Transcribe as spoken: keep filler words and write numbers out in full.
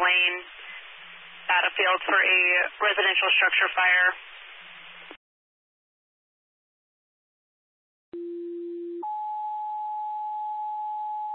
Lane at a field for a residential structure fire.